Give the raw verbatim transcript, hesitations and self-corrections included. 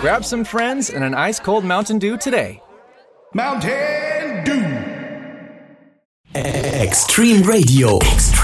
Grab some friends and an ice-cold Mountain Dew today. Mountain Dew. Extreme Radio. Extreme.